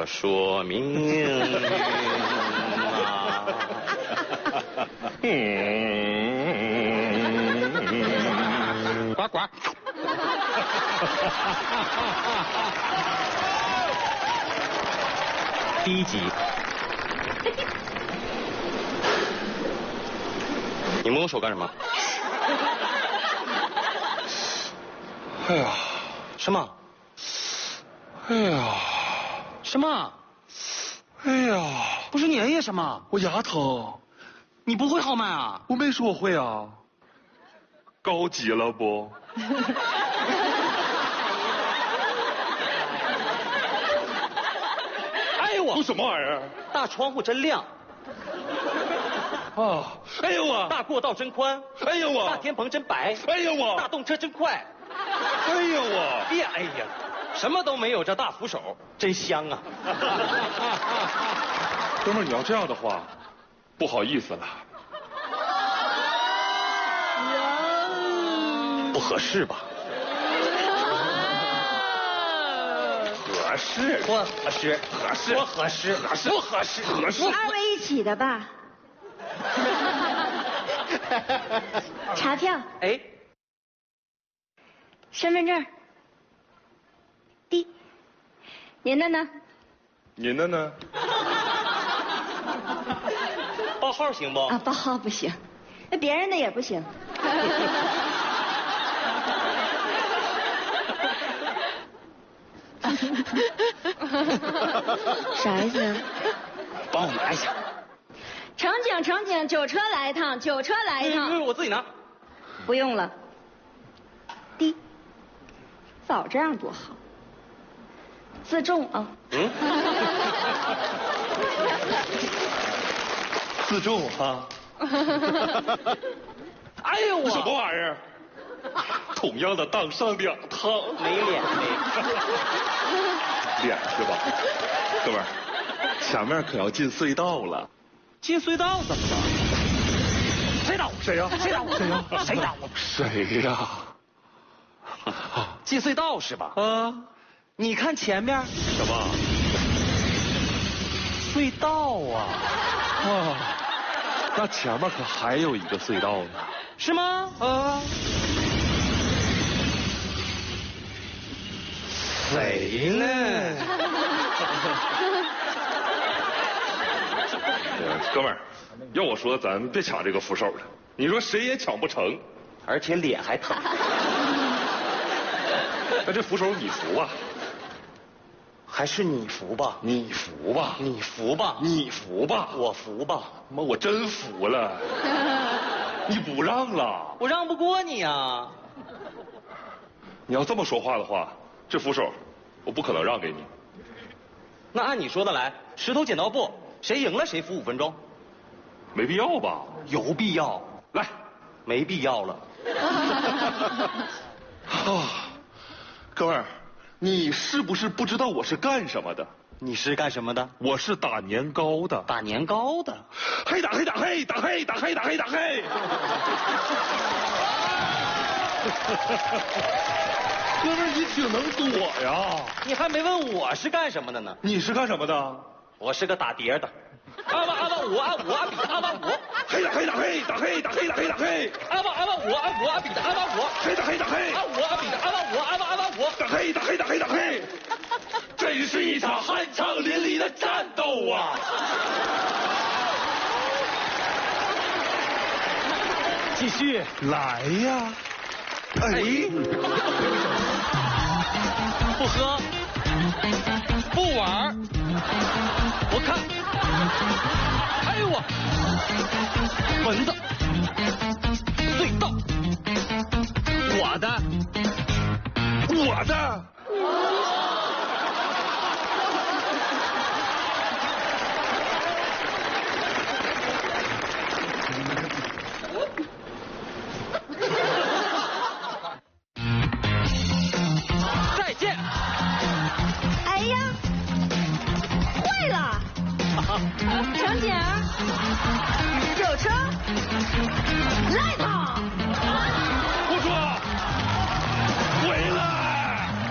我说命运啊，呱呱。第一集，你摸我手干什么？ 哎呀， 什么？ 哎呀， 什么？ 哎呀， 不是你哎呀什么？ 我牙疼。 你不会号脉啊？ 我没说会啊。高级了不？ 哎呦我！ 什么玩意儿？ 大窗户真亮。 啊！哎呦我！ 大过道真宽。 哎呦我！ 大天棚真白。 哎呦我！ 大动车真快。 哎呦我！ 别哎呀，什么都没有，这大扶手真香啊！ 哥们儿，你要这样的话，不好意思了。 不合适吧？ 合适， 不合适， 合适， 不合适， 合适， 不合适， 合适。 二位一起的吧？查票。 哎， 身份证。D。您的呢？ 您的呢？ 报号行不？ 啊，报号不行，那别人的也不行。啥意思？ 帮我拿一下。 乘警，酒车来一趟，酒车来一趟。 我自己拿。 不用了。D。早这样多好。自重啊。 嗯。 自重啊。 哎呦我！ 什么玩意儿？同样的当上2趟， 没脸没。 脸是吧？哥们儿，前面可要进隧道了。 进隧道怎么了？谁打我？ 谁呀？ 谁打我？ 谁呀？ 谁打我？ 谁呀？ 进隧道是吧？ 啊？ 你看前面什么？ 隧道啊！ 啊，那前面可还有一个隧道呢。 是吗？ 啊？ 谁呢？ 哥们儿，要我说，咱别抢这个扶手了。你说谁也抢不成， 而且脸还疼。 那这扶手你扶吧。 还是你扶吧。 你扶吧。 你扶吧。 你扶吧。 我扶吧。 妈，我真服了。你不让了？ 我让不过你呀。 你要这么说话的话，这扶手我不可能让给你。 那按你说的来，石头剪刀布，谁赢了谁扶5分钟。 没必要吧？ 有必要。 来， 没必要了。 啊，哥们儿，你是不是不知道我是干什么的？ 你是干什么的？ 我是打年糕的。 打年糕的。 嘿打嘿打嘿打嘿打嘿打嘿打嘿。哥们儿，你挺能躲呀！ 你还没问我是干什么的呢？ 你是干什么的？ 我是个打碟的。阿巴我阿比阿巴我。 嘿打嘿打嘿打嘿打嘿打嘿打嘿。 阿巴我阿比的阿巴我。 嘿打嘿打嘿。 阿我阿比的阿巴我阿巴我。 打嘿打嘿打嘿打嘿。真是一场酣畅淋漓的战斗啊！ 继续来呀！哎， 不喝，不玩，我看，哎呦我，蚊子，隧道，我的， 我的。 再见。 哎呀，坏了！乘警，酒车来。